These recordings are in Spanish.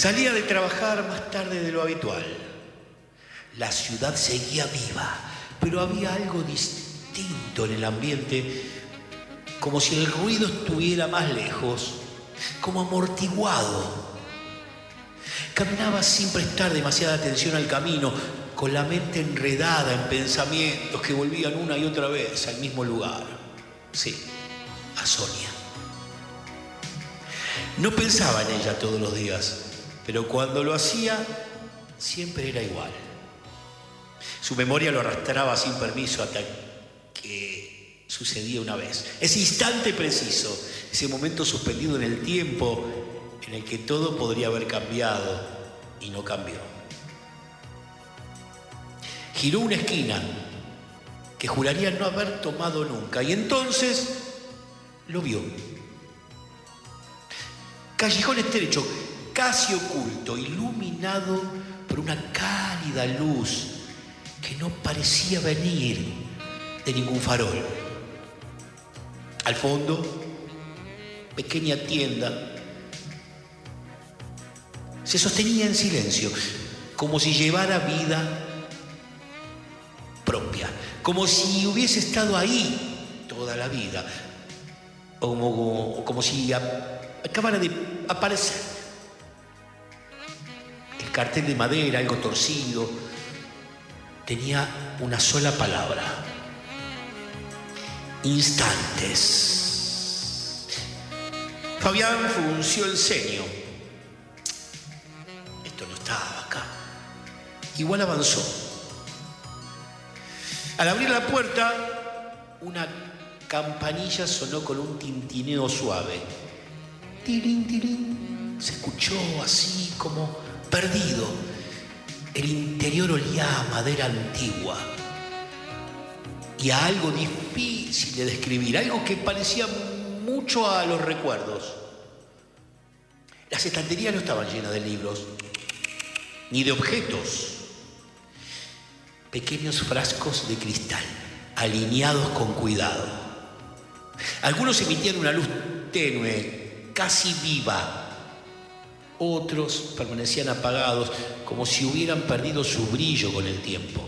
Salía de trabajar más tarde de lo habitual. La ciudad seguía viva, pero había algo distinto en el ambiente, como si el ruido estuviera más lejos, como amortiguado. Caminaba sin prestar demasiada atención al camino, con la mente enredada en pensamientos que volvían una y otra vez al mismo lugar. Sí, a Sonia. No pensaba en ella todos los días, pero cuando lo hacía, siempre era igual. Su memoria lo arrastraba sin permiso hasta que sucedía una vez. Ese instante preciso, ese momento suspendido en el tiempo en el que todo podría haber cambiado y no cambió. Giró una esquina que juraría no haber tomado nunca y entonces lo vio. Callejón estrecho, casi oculto, iluminado por una cálida luz que no parecía venir de ningún farol. Al fondo, pequeña tienda. Se sostenía en silencio, como si llevara vida propia, como si hubiese estado ahí toda la vida, o como si acabara de aparecer. El cartel de madera, algo torcido, tenía una sola palabra: instantes. Fabián frunció el ceño. Esto no estaba acá. Igual avanzó. Al abrir la puerta, una campanilla sonó con un tintineo suave. Tirín, tirín. Se escuchó así como perdido. El interior olía a madera antigua y a algo difícil de describir, algo que parecía mucho a los recuerdos. Las estanterías no estaban llenas de libros, ni de objetos. Pequeños frascos de cristal, alineados con cuidado. Algunos emitían una luz tenue, casi viva. Otros permanecían apagados, como si hubieran perdido su brillo con el tiempo.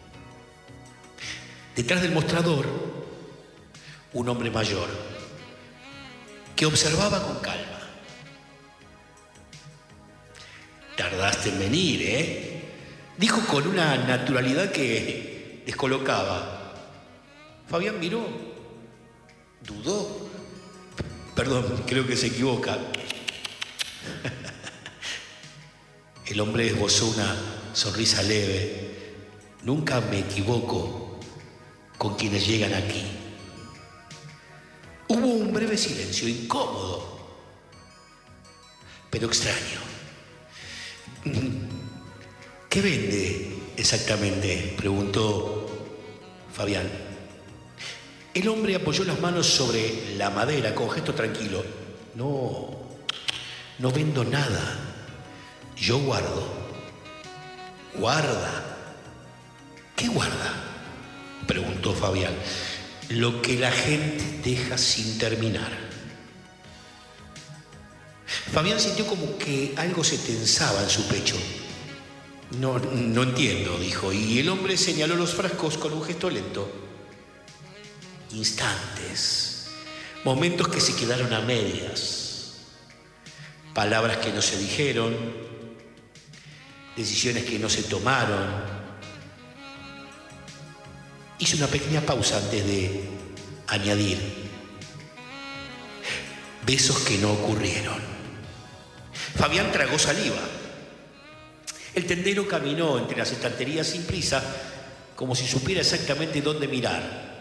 Detrás del mostrador, un hombre mayor, que observaba con calma. «Tardaste en venir, ¿eh?», dijo con una naturalidad que descolocaba. Fabián miró, dudó. Perdón, creo que se equivoca. El hombre esbozó una sonrisa leve. Nunca me equivoco con quienes llegan aquí. Hubo un breve silencio, incómodo, pero extraño. ¿Qué vende exactamente?, preguntó Fabián. El hombre apoyó las manos sobre la madera con gesto tranquilo. No vendo nada. Yo guardo. ¿Guarda? ¿Qué guarda?, preguntó Fabián. Lo que la gente deja sin terminar. Fabián sintió como que algo se tensaba en su pecho. No entiendo, dijo, y el hombre señaló los frascos con un gesto lento. Instantes, momentos que se quedaron a medias, palabras que no se dijeron, decisiones que no se tomaron. Hizo una pequeña pausa antes de añadir: besos que no ocurrieron. Fabián tragó saliva. El tendero caminó entre las estanterías sin prisa, como si supiera exactamente dónde mirar.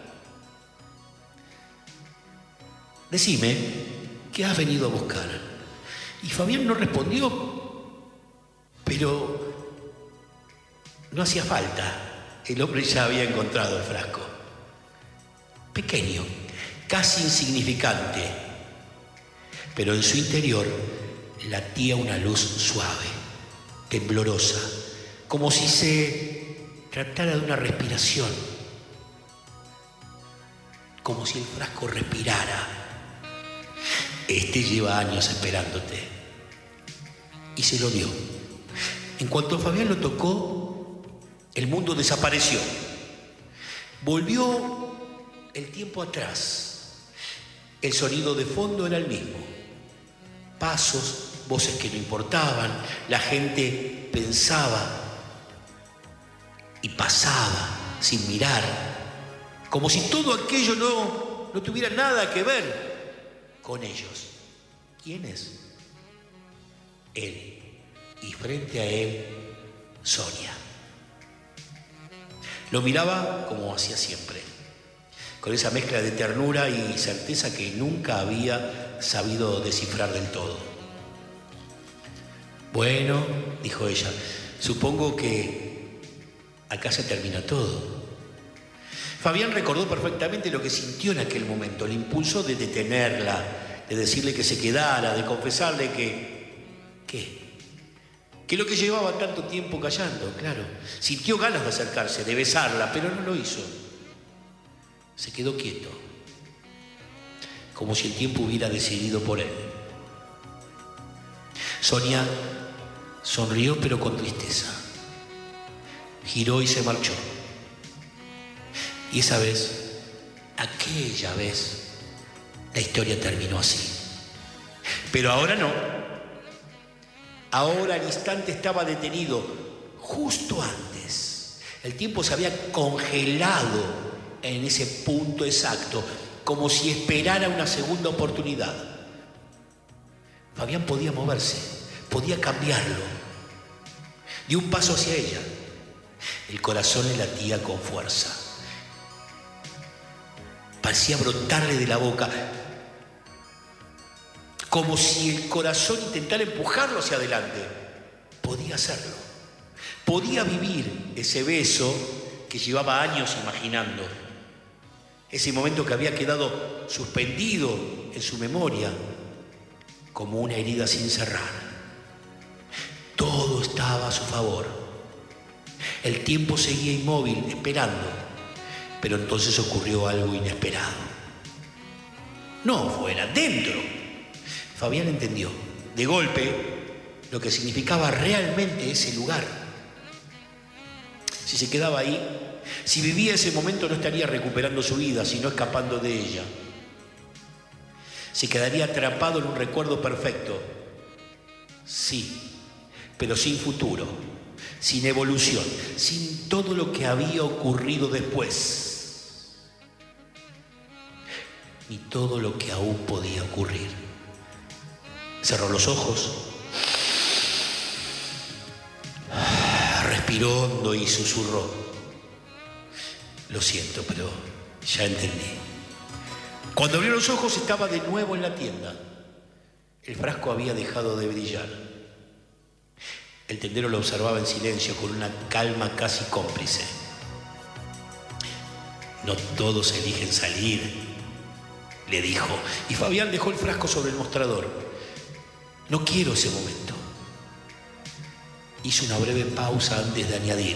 Decime, ¿qué has venido a buscar? Y Fabián no respondió, pero no hacía falta. El hombre ya había encontrado el frasco. Pequeño, casi insignificante, pero en su interior latía una luz suave, temblorosa, como si se tratara de una respiración, como si el frasco respirara. Este lleva años esperándote. y se lo dio. En cuanto Fabián lo tocó, el mundo desapareció. Volvió el tiempo atrás. El sonido de fondo era el mismo. Pasos, voces que no importaban, la gente pensaba y pasaba sin mirar, como si todo aquello no tuviera nada que ver con ellos. ¿Quién es? Él. Y frente a él, Sonia. Lo miraba como hacía siempre, con esa mezcla de ternura y certeza que nunca había sabido descifrar del todo. Bueno, dijo ella, supongo que acá se termina todo. Fabián recordó perfectamente lo que sintió en aquel momento, el impulso de detenerla, de decirle que se quedara, de confesarle que lo que llevaba tanto tiempo callando, claro. Sintió ganas de acercarse, de besarla, pero no lo hizo. Se quedó quieto, como si el tiempo hubiera decidido por él. Sonia sonrió, pero con tristeza. Giró y se marchó. Y esa vez, aquella vez, la historia terminó así. Pero ahora no. Ahora el instante estaba detenido, justo antes. El tiempo se había congelado en ese punto exacto, como si esperara una segunda oportunidad. Fabián podía moverse, podía cambiarlo. Dio un paso hacia ella. El corazón le latía con fuerza. Parecía brotarle de la boca, como si el corazón intentara empujarlo hacia adelante. Podía hacerlo. Podía vivir ese beso que llevaba años imaginando. Ese momento que había quedado suspendido en su memoria como una herida sin cerrar. Todo estaba a su favor. El tiempo seguía inmóvil, esperando. Pero entonces ocurrió algo inesperado. No fuera, dentro. Fabián entendió, de golpe, lo que significaba realmente ese lugar. Si se quedaba ahí, si vivía ese momento, no estaría recuperando su vida, sino escapando de ella. Se quedaría atrapado en un recuerdo perfecto. Sí, pero sin futuro, sin evolución, sin todo lo que había ocurrido después, ni todo lo que aún podía ocurrir. Cerró los ojos, respiró hondo y susurró: lo siento, pero ya entendí. Cuando abrió los ojos estaba de nuevo en la tienda. El frasco había dejado de brillar. El tendero lo observaba en silencio, con una calma casi cómplice. No todos eligen salir, le dijo, y Fabián dejó el frasco sobre el mostrador. No quiero ese momento. Hizo una breve pausa antes de añadir: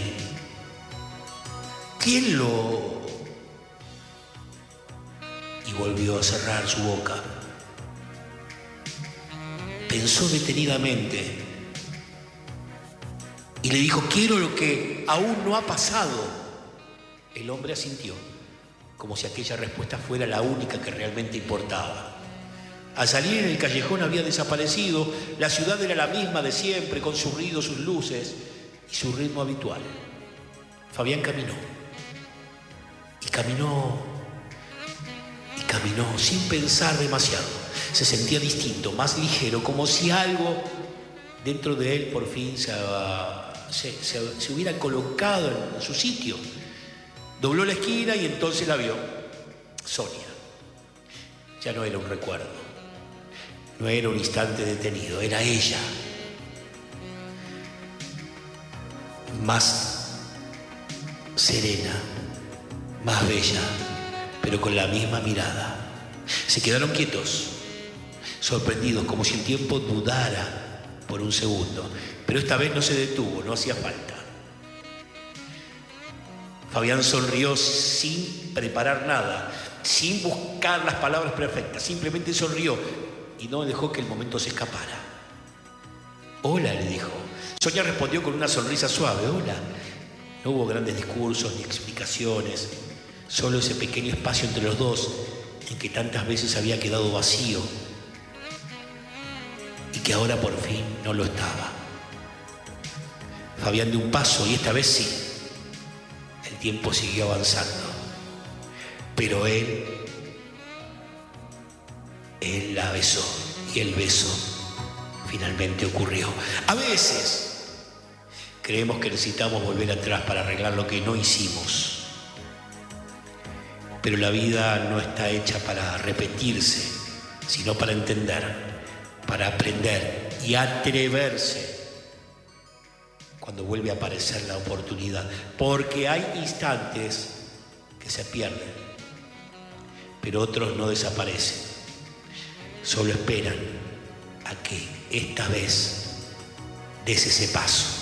¿quién lo...? Y volvió a cerrar su boca. Pensó detenidamente y le dijo: quiero lo que aún no ha pasado. El hombre asintió, como si aquella respuesta fuera la única que realmente importaba. Al salir en el callejón había desaparecido. La ciudad era la misma de siempre, con su ruido, sus luces y su ritmo habitual. Fabián caminó. Y caminó sin pensar demasiado. Se sentía distinto, más ligero, como si algo dentro de él por fin se hubiera colocado en su sitio. Dobló la esquina y entonces la vio. Sonia. Ya no era un recuerdo. No era un instante detenido, era ella. Más serena, más bella, pero con la misma mirada. Se quedaron quietos, sorprendidos, como si el tiempo dudara por un segundo. Pero esta vez no se detuvo, no hacía falta. Fabián sonrió sin preparar nada, sin buscar las palabras perfectas. Simplemente sonrió y no dejó que el momento se escapara. Hola, le dijo. Sonia respondió con una sonrisa suave. Hola. No hubo grandes discursos ni explicaciones, solo ese pequeño espacio entre los dos en que tantas veces había quedado vacío y que ahora por fin no lo estaba. Fabián dio un paso y esta vez sí, el tiempo siguió avanzando, pero él la besó y el beso finalmente ocurrió. A veces creemos que necesitamos volver atrás para arreglar lo que no hicimos. Pero la vida no está hecha para repetirse, sino para entender, para aprender y atreverse cuando vuelve a aparecer la oportunidad. Porque hay instantes que se pierden, pero otros no desaparecen. Solo esperan a que esta vez des ese paso.